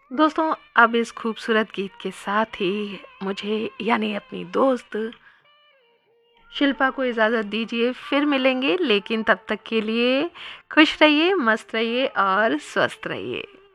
दोस्तों, अब इस खूबसूरत गीत के साथ ही मुझे यानी अपनी दोस्त शिल्पा को इजाज़त दीजिए। फिर मिलेंगे, लेकिन तब तक के लिए खुश रहिए, मस्त रहिए और स्वस्थ रहिए।